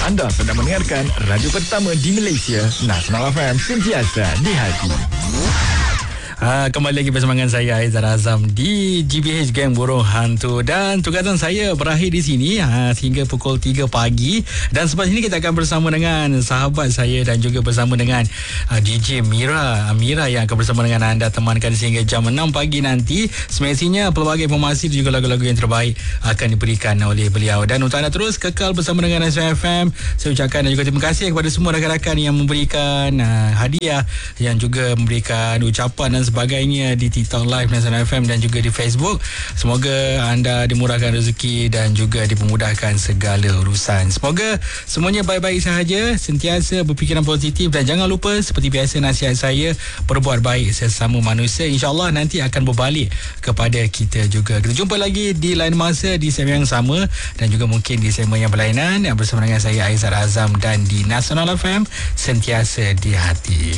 Anda sedang mendengarkan radio pertama di Malaysia, Nasional FM, sentiasa di hati. Kembali lagi bersama dengan saya Aizar Azam di GBH Gang Burung Hantu, dan tugasan saya berakhir di sini sehingga pukul 3 pagi, dan selepas ini kita akan bersama dengan sahabat saya dan juga bersama dengan DJ Mira yang akan bersama dengan anda temankan sehingga jam 6 pagi nanti. Semestinya pelbagai informasi dan juga lagu-lagu yang terbaik akan diberikan oleh beliau, dan untuk anda terus kekal bersama dengan Nasional FM. Saya ucapkan dan juga terima kasih kepada semua rakan-rakan yang memberikan hadiah, yang juga memberikan ucapan dan sebagainya di TikTok Live Nasional FM dan juga di Facebook. Semoga anda dimurahkan rezeki dan juga dipermudahkan segala urusan. Semoga semuanya baik-baik sahaja, sentiasa berfikiran positif, dan jangan lupa seperti biasa nasihat saya, berbuat baik sesama manusia. InsyaAllah nanti akan berbalik kepada kita juga. Kita jumpa lagi di lain masa di segmen yang sama dan juga mungkin di segmen yang berlainan, yang bersama dengan saya Aizar Azam dan di Nasional FM, sentiasa di hati.